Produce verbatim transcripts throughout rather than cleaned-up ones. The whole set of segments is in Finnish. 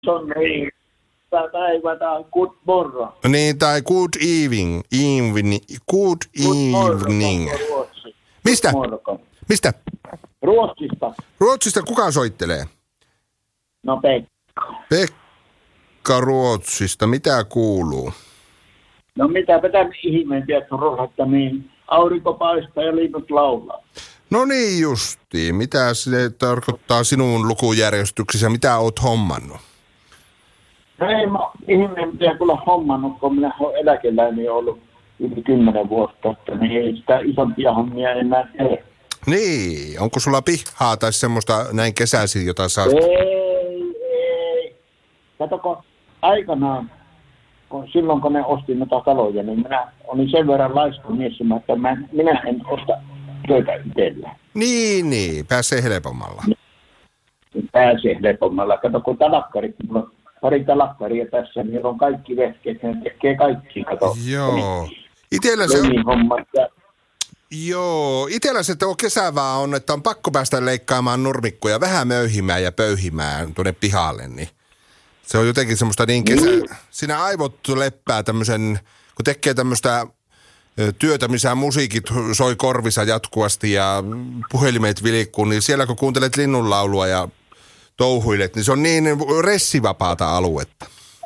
on niin. Päivä tai good morning. Niin, tai good evening. evening. Good evening. Mistä? Mistä? Ruotsista. Ruotsista kuka soittelee? No Pekka. Pekka Ruotsista. Mitä kuuluu? No mitäpä tämän ihmeen tiedätkö rohetta, niin aurinko paistaa ja linnut laulaa. No niin justiin. Mitä se tarkoittaa sinun lukujärjestyksessä? Mitä oot hommannut? Ei mä ihmeen tiedä kyllä hommannut, kun minä olen eläkeläinen ollut yli kymmenen vuotta, että niin ei sitä isompia hommia enää tee. Niin, onko sulla pihaa tai semmoista näin kesäisin, jota saa... Ei, ei. Katsoko, aikanaan, kun silloin kun ne ostin noita taloja, niin minä olin sen verran laiska mies, että mä, minä en osta töitä itsellä. Niin, niin, pääsee helpommalla. Niin, pääsee helpommalla. Kato, kun talakkarit, mulla on pari talakkaria tässä, niin on kaikki vehkeet, ne tekee kaikki, kato. Joo. Itellä se on... Ja... Joo, itellä se on kesävää on, että on pakko päästä leikkaamaan nurmikkoja, vähän möyhimään ja pöyhimään tuonne pihalle, niin se on jotenkin semmoista niin kesä... Niin. Siinä aivot leppää tämmöisen, kun tekee tämmöistä työtä, missä musiikit soi korvissa jatkuvasti ja puhelimet vilikkuu, niin siellä kun kuuntelet linnunlaulua ja touhuilet, niin se on niin ressivapaata aluetta.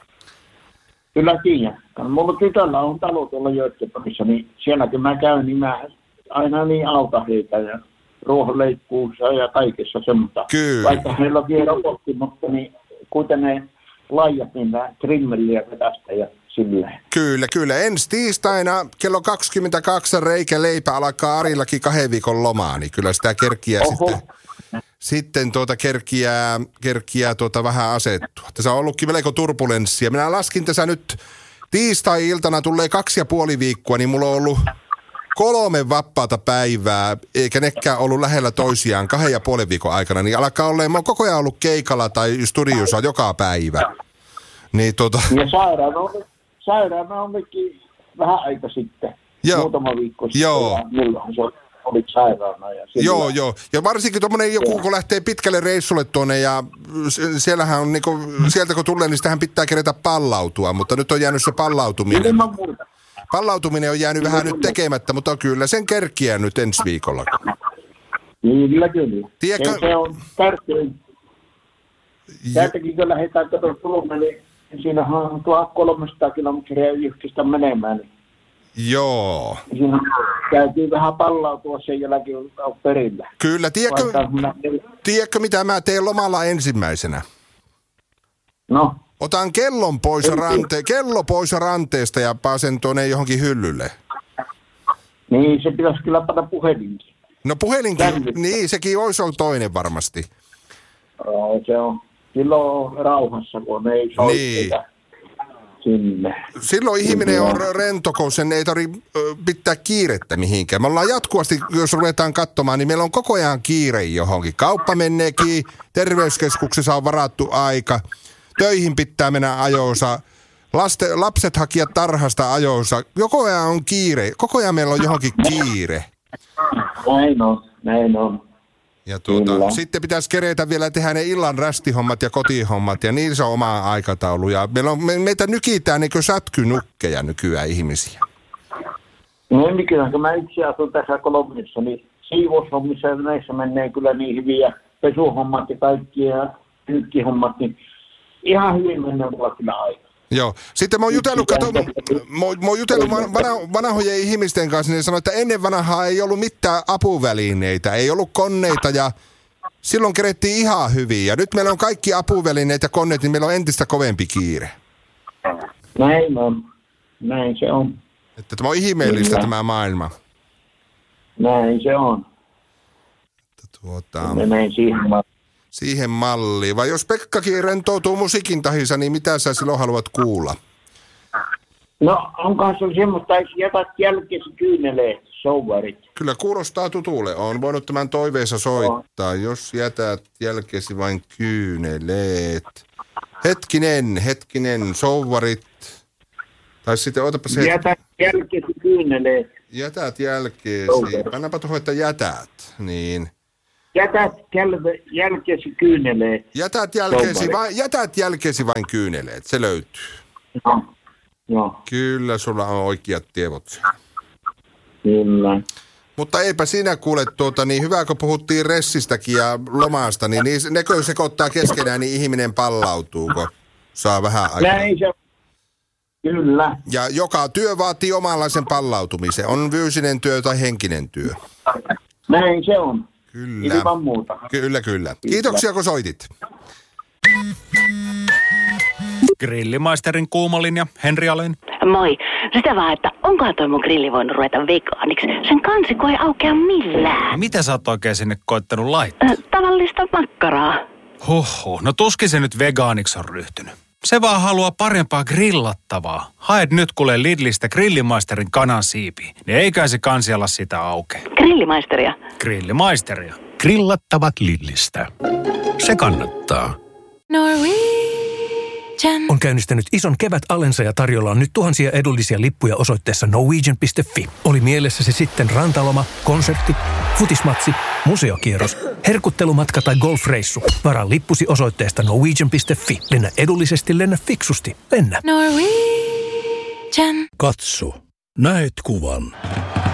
Kyllä tiedän. Mulla tytöllä on talo tuolla Göteborgissa, niin sielläkin mä käyn, niin mä aina niin auta heitä ja ruohonleikkuussa ja kaikessa semmoista. Kyllä. Vaikka heillä on vielä robotti, mutta niin kuten ne laijat, niin mä trimmelliä vetästä ja silleen. Kyllä, kyllä. Ensi tiistaina kello kaksikymmentäkaksi reikä leipä alkaa Arillakin kahden viikon lomaa, niin kyllä sitä kerkiää Oho. sitten. Sitten tuota kerkiää, kerkiää tuota vähän asettua. Tässä on ollutkin melko turbulenssia. Minä laskin tässä nyt tiistai-iltana tulee kaksi ja puoli viikkoa, niin mulla on ollut kolme vapaata päivää, eikä nekään ollut lähellä toisiaan kahden ja puolen viikon aikana. Niin alkaa olemaan, mä oon koko ajan ollut keikalla tai studiossa joka päivä. Niin tuota... Ja sairaana on, sairaana on vähän aika sitten. Joo. Muutama viikko sitten. Joo. Ja milloin se olit sairaana. Ja joo, joo. Ja varsinkin tuommoinen joku, kun lähtee pitkälle reissulle tuonne ja siellähän on niinku, sieltä kun tulee, niin sitähän pitää kerätä pallautua, mutta nyt on jäänyt se pallautuminen. Pallautuminen on jäänyt vähän nyt tekemättä, mutta kyllä sen kerkiää nyt ensi viikolla. Kyllä, kyllä. Tiedätkö... Se, se on tärkein. Täältäkin kun lähdetään katsomaan Suomeen, niin siinähän on tuhatkolmesataa kilometriä yhdestä menemään. Niin joo. Siinä täytyy vähän pallautua sen jälkeen on perillä. Kyllä, tiedätkö, minä... tiedätkö mitä mä teen lomalla ensimmäisenä? No? Otan kellon pois, rante, kello pois ranteesta ja pääsen tuonne johonkin hyllylle. Niin, se pitäisi kyllä panna puhelinkin. No puhelinkin, Tänne. Niin, sekin olisi ollut toinen varmasti. No, se on, silloin on rauhassa, kun ei soitteita. Niin. Sinne. Silloin ihminen on rento, kun sen ei tarvitse pitää kiirettä mihinkään. Me ollaan jatkuvasti, jos ruvetaan katsomaan, niin meillä on koko ajan kiire johonkin. Kauppa meneekin, terveyskeskuksessa on varattu aika, töihin pitää mennä ajoissa, laste, lapset hakea tarhasta ajoissa. Koko ajan on kiire, koko ajan meillä on johonkin kiire. Näin on, näin on. Ja tuota, sitten pitäisi kereitä vielä tehdä ne illan rästihommat ja kotihommat ja niissä on oma aikataulu. Ja meillä on, me, meitä nykitään niin kuin sätkynukkeja nykyään ihmisiä. No nykyään, kun mä itse asun tässä Kolumnissa, niin siivoushommissa ja näissä menee kyllä niin hyviä pesuhommat ja kaikki ja nykihommat, niin ihan hyvin mennään mulla kyllä aika. Joo. Sitten mä oon jutellut, kato, mä oon jutellut vanha, vanhojen ihmisten kanssa, niin sanoi, että ennen vanhaa ei ollut mitään apuvälineitä, ei ollut koneita ja silloin kerettiin ihan hyvin. Ja nyt meillä on kaikki apuvälineet ja koneet, niin meillä on entistä kovempi kiire. Näin on. Näin se on. Että tämä on ihmeellistä Kyllä. tämä maailma. Näin se on. Tuota... Näin siihen malliin. Siihen malliin. Vai jos Pekkakin rentoutuu musiikin tahinsa, niin mitä sä silloin haluat kuulla? No, onkohan se semmoista, että jätät jälkeesi kyyneleet, souvarit? Kyllä kuulostaa tutulle. Olen voinut tämän toiveensa soittaa. No. Jos jätät jälkeesi vain kyyneleet. Hetkinen, hetkinen, souvarit. Tai sitten, otapa se... Jätät jälkeesi kyyneleet. Jätät jälkeesi. Annapa tuohon, että jätät. Niin. Jätät kälve, jälkeesi kyyneleet. Jätät jälkeesi, vain, jätät jälkeesi vain kyyneleet, se löytyy. No, joo. Kyllä, sulla on oikeat tiedot siellä. Kyllä. Mutta eipä sinä kuule tuota, niin hyvä kun puhuttiin ressistäkin ja lomasta, niin nekö sekoittaa keskenään, niin ihminen pallautuu, kun saa vähän aikaa. Näin se, kyllä. Ja joka työ vaatii omanlaisen pallautumisen, on fyysinen työ tai henkinen työ. Näin se on. Kyllä. Ilman muuta. Kyllä, kyllä. Kiitoksia, kun soitit. Grillimaisterin kuumalinja, Henri Alén. Moi. Sitä vaan, että onkohan toi mun grilli voinut ruveta vegaaniksi? Sen kansiko ei aukea millään. Mitä sä oot oikein sinne koittanut laittaa? Äh, tavallista makkaraa. Huhhuh, no tuskin se nyt vegaaniksi on ryhtynyt. Se vaan haluaa parempaa grillattavaa. Haet nyt kuule Lidlistä Grillimaisterin kanansiipiä, niin eiköhän se kansialla sitä auke. Grillimaisteria. Grillimaisteria. Grillattavat Lidlistä. Se kannattaa. Norwegian. On käynnistänyt ison kevätalensa ja tarjolla on nyt tuhansia edullisia lippuja osoitteessa norwegian piste fi. Oli mielessä se sitten rantaloma, konsertti, futismatsi, museokierros, herkuttelumatka tai golfreissu. Varaa lippusi osoitteesta norwegian piste fi. Lennä edullisesti, lennä fiksusti. Lennä. Norwegian. Katso. Näet kuvan.